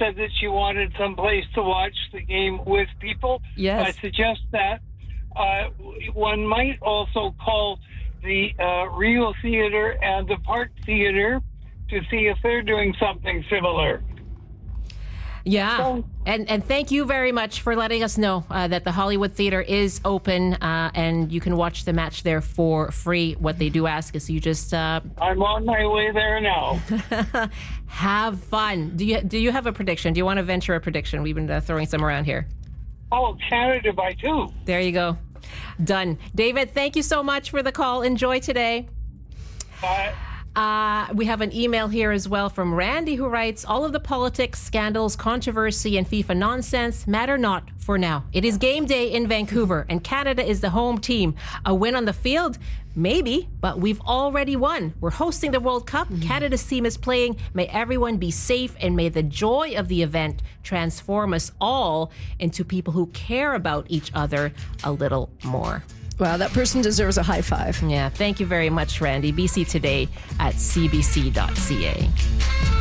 said that she wanted some place to watch the game with people. Yes. I suggest that one might also call the Rio Theater and the Park Theater to see if they're doing something similar. Yeah. And thank you very much for letting us know that the Hollywood Theater is open and you can watch the match there for free. What they do ask is you just... I'm on my way there now. Have fun. Do you have a prediction? Do you want to venture a prediction? We've been throwing some around here. Oh, Canada by 2. There you go. Done. David, thank you so much for the call. Enjoy today. Bye. We have an email here as well from Randy who writes, all of the politics, scandals, controversy, and FIFA nonsense matter not for now. It is game day in Vancouver, and Canada is the home team. A win on the field? Maybe, but we've already won. We're hosting the World Cup. Canada's team is playing. May everyone be safe, and may the joy of the event transform us all into people who care about each other a little more. Wow, that person deserves a high five. Yeah, thank you very much, Randy. BC Today at cbc.ca.